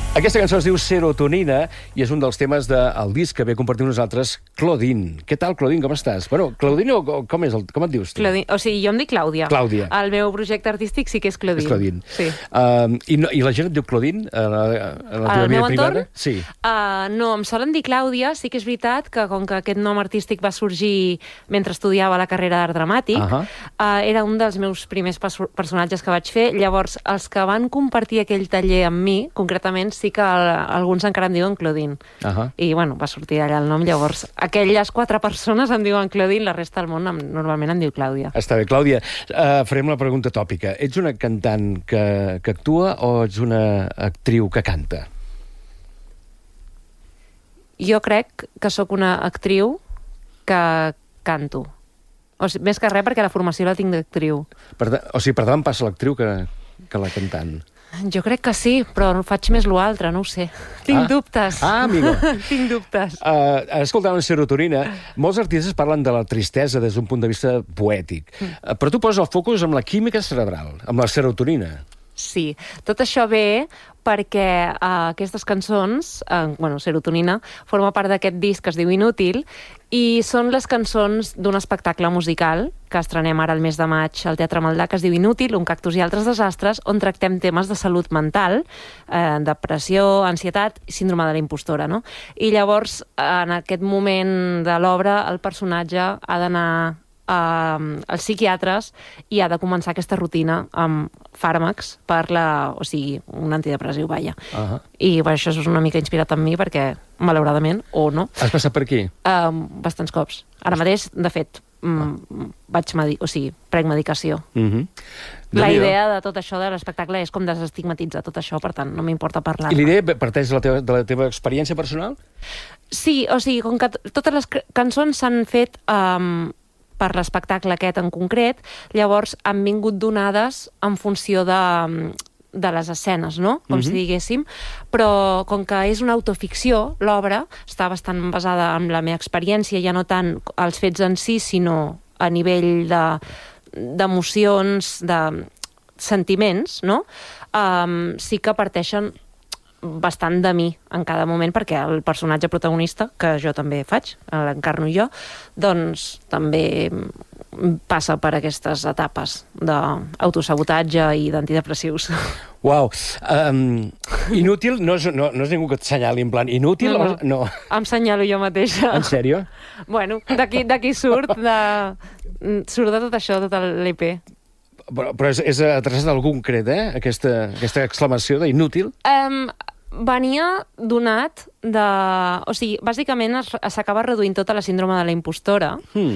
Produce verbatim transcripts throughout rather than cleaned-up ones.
Aquesta cançó es diu Serotonina i és un dels temes del disc que ve a compartir amb nosaltres Claudine. Què tal, Claudine, com estàs? Bueno, Claudine o com és? El, com et dius tu? Claudine, o sigui, jo em dic Clàudia. Clàudia. El meu projecte artístic sí que és Claudine. És Claudine. Sí. Uh, i, no, I la gent et diu Claudine a la, a la teva Al vida meu privada? entorn? Sí. Uh, no, em solen dir Clàudia. Sí que és veritat que com que aquest nom artístic va sorgir mentre estudiava la carrera d'art dramàtic, uh -huh. uh, era un dels meus primers personatges que vaig fer. Llavors, els que van compartir aquell taller amb mi, concretament, sí que el, alguns encara em diuen Claudine. Uh -huh. I, bueno, va sortir allà el nom. Llavors, aquelles quatre persones em diuen Claudine, la resta del món em, normalment em diu Clàudia. Està bé. Clàudia, uh, farem la pregunta tòpica. Ets una cantant que, que actua o ets una actriu que canta? Jo crec que sóc una actriu que canto. O sigui, més que res perquè la formació la tinc d'actriu. O sigui, per davant passa l'actriu que, que la cantant. Jo crec que sí, però faig més l'altre, no ho sé. Tinc ah. dubtes. Ah, amigo. Tinc dubtes. Uh, escoltant Serotonina, molts artistes parlen de la tristesa des d'un punt de vista poètic. Mm. Uh, però tu poses el focus en la química cerebral, amb la serotonina. Sí, tot això ve perquè uh, aquestes cançons, uh, bueno, Serotonina, forma part d'aquest disc que es diu Inútil, i són les cançons d'un espectacle musical que estrenem ara el mes de maig al Teatre Maldà, que es diu Inútil, un cactus i altres desastres, on tractem temes de salut mental, eh, depressió, ansietat i síndrome de la impostora, no? I llavors, en aquest moment de l'obra, el personatge ha d'anar Uh, als psiquiatres i ha de començar aquesta rutina amb fàrmacs per la... o sigui, un antidepressiu, vaja. Uh -huh. I bueno, això és una mica inspirat en mi perquè, malauradament, o no... Has passat per aquí? Uh, bastants cops. Ara mateix, de fet, mm, vaig medi o sigui, prenc medicació. Uh -huh. La idea de tot això de l'espectacle és com desestigmatitzar tot això, per tant, no m'importa parlar. I l'idea parteix de la teva, de la teva experiència personal? Sí, o sigui, com que totes les cançons s'han fet... Um, per l'espectacle aquest en concret, llavors han vingut donades en funció de, de les escenes, no? Com uh-huh. si diguéssim, però com que és una autoficció, l'obra està bastant basada en la meva experiència, ja no tant els fets en si, sinó a nivell de d'emocions, de sentiments, no? Um, sí que parteixen bastant de mi en cada moment, perquè el personatge protagonista, que jo també faig, l'encarno jo, doncs també passa per aquestes etapes d'autosabotatge i d'antidepressius. Uau! Um, inútil, no és, no, no és ningú que et senyali en plan inútil? No, no. no. Em senyalo jo mateixa. En sèrio? Bueno, d'aquí surt, de, surt de tot això, tot l'E P. Però, però és, és adreçat a algú concret, eh? Aquesta, aquesta exclamació d'inútil? Um, venia donat de... O sigui, bàsicament s'acaba reduint tota la síndrome de la impostora hmm.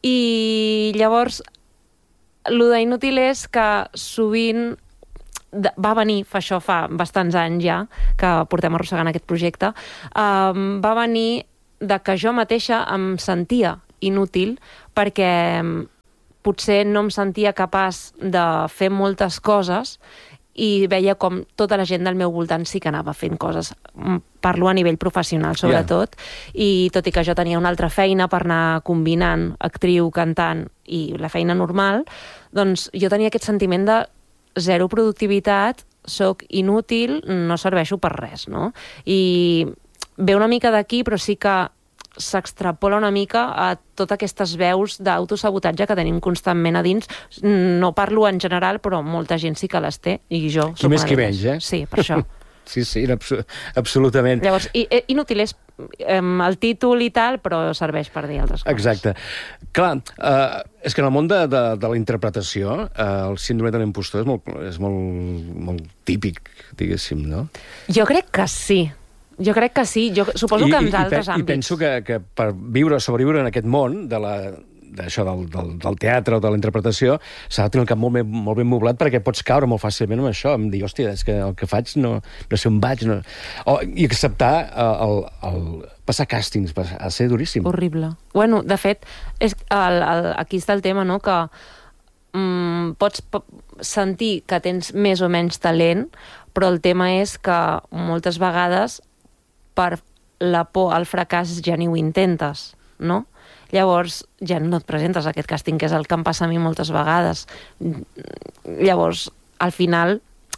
i llavors el d'inútil és que sovint va venir, fa això fa bastants anys ja, que portem arrossegant aquest projecte, um, va venir de que jo mateixa em sentia inútil perquè potser no em sentia capaç de fer moltes coses i veia com tota la gent del meu voltant sí que anava fent coses. Parlo a nivell professional, sobretot, yeah. i tot i que jo tenia una altra feina per anar combinant actriu, cantant i la feina normal, doncs jo tenia aquest sentiment de zero productivitat, soc inútil, no serveixo per res, no? I ve una mica d'aquí, però sí que s'extrapola una mica a totes aquestes veus d'autosabotatge que tenim constantment a dins. No parlo en general, però molta gent sí que les té, i jo... Qui més qui menys, eh? Sí, per això. Sí, sí, absolutament. Llavors, i, inútil és um, el títol i tal, però serveix per dir altres coses. Exacte. Clar, uh, és que en el món de, de, de la interpretació, uh, el síndrome de l'impostor és, molt, és molt, molt típic, diguéssim, no? Jo crec que sí. Jo crec que sí, jo suposo I, que en i, altres i àmbits. I penso que, que per viure o sobreviure en aquest món de la, d'això del, del, del teatre o de la interpretació s'ha de tenir el cap molt ben, molt ben moblat perquè pots caure molt fàcilment amb això, em dir, hòstia, és que el que faig no, no sé on vaig, no... O, i acceptar el, el, el passar càstings, ha de ser duríssim. Horrible. Bueno, de fet, és el, el, aquí està el tema, no?, que mm, pots sentir que tens més o menys talent, però el tema és que moltes vegades per la por al fracàs ja ni ho intentes, no? Llavors ja no et presentes a aquest càsting, que és el que em passa a mi moltes vegades. Llavors, al final,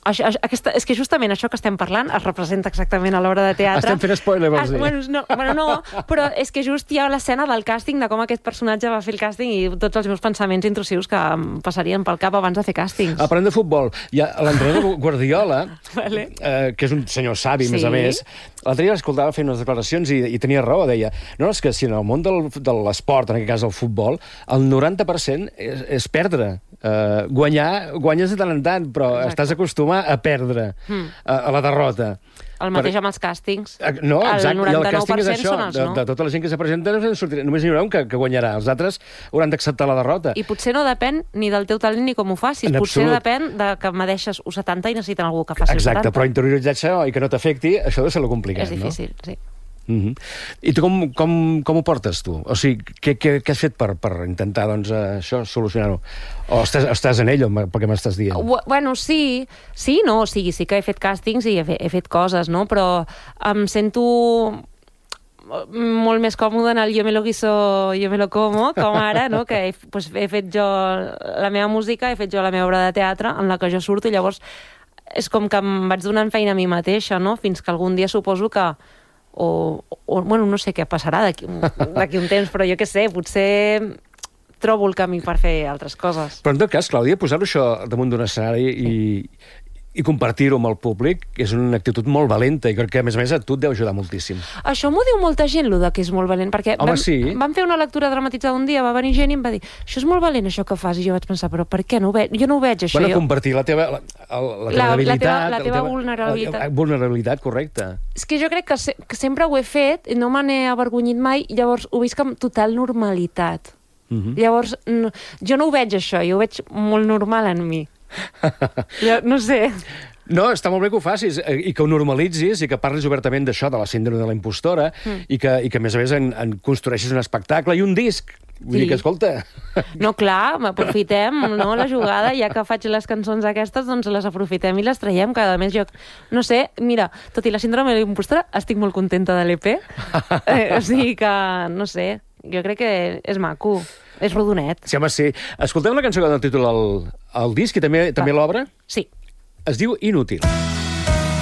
Això, aquesta, és que justament això que estem parlant es representa exactament a l'obra de teatre. Estem fent spoiler, vols dir? Bueno no, bueno, no, però és que just hi ha l'escena del càsting, de com aquest personatge va fer el càsting i tots els meus pensaments intrusius que em passarien pel cap abans de fer càstings. Ah, parlant de futbol, hi ha l'entrenador Guardiola, vale. eh, que és un senyor savi, sí. a més a més, l'altre dia l'escoltava fent unes declaracions i, i tenia raó, deia, no, és que si en el món del, de l'esport, en aquest cas el futbol, el noranta per cent és, és perdre. Uh, guanyar, guanyes de tant en tant, però Exacte. estàs acostumat a perdre, mm. a, a la derrota. El mateix per... amb els càstings. No, exacte, i el càsting és això. Els, de, no? de tota la gent que se presenta, només n'hi haurà un que, que guanyarà. Els altres hauran d'acceptar la derrota. I potser no depèn ni del teu talent ni com ho facis. En potser absolut. Depèn de que medeixes u setanta i necessiten algú que faci Exacte, u setanta. Però interioritzar això i que no t'afecti, això deu ser lo complicat, no? És difícil, no? sí. Uh-huh. I tu com, com, com ho portes, tu? O sigui, què, què, què has fet per, per intentar, doncs, això, solucionar-ho? O estàs, estàs en ello, pel que m'estàs dient? Bueno, sí, sí, no, o sigui, sí que he fet càstings i he fet, he fet coses, no? Però em sento molt més còmode en el yo me lo guiso, yo me lo como, com ara, no? Que he, pues, he fet jo la meva música, he fet jo la meva obra de teatre en la que jo surto i llavors és com que em vaig donant feina a mi mateixa, no? Fins que algun dia suposo que O, o, bueno, no sé què passarà d'aquí un temps, però jo què sé, potser trobo el camí per fer altres coses. Però en tot cas, Clàudia, posar-ho això damunt d'un escenari i, i compartir-ho amb el públic és una actitud molt valenta i crec que, a més a més, a tu et deu ajudar moltíssim. Això m'ho diu molta gent, lo de que és molt valent, perquè Home, vam, sí. vam fer una lectura dramatitzada un dia, va venir gent i em va dir això és molt valent, això que fas, i jo vaig pensar, però per què no ho veig? Jo no ho veig, això. Bueno, jo... compartir la teva, la, la, la teva la, debilitat... La teva, la teva teva vulnerabilitat. La, la vulnerabilitat, correcte. És que jo crec que, se, que sempre ho he fet, no me n'he avergonyit mai, llavors ho visc amb total normalitat. Uh-huh. Llavors, no, jo no ho veig, això, jo ho veig molt normal en mi. Jo, no sé... No, està molt bé que ho facis i que ho normalitzis i que parlis obertament d'això, de la síndrome de la impostora, mm. i, que, i que, a més a més, en, en construeixis un espectacle i un disc. Vull sí. dir que, escolta... No, clar, aprofitem, no?, la jugada, ja que faig les cançons aquestes, doncs les aprofitem i les traiem, que a més jo, no sé, mira, tot i la síndrome de la impostora, estic molt contenta de l'E P, eh, o sigui que, no sé, jo crec que és maco, és rodonet. Sí, home, sí. Escoltem la cançó que dona el títol al, al disc i també, també l'obra? Sí. Es diu Inútil.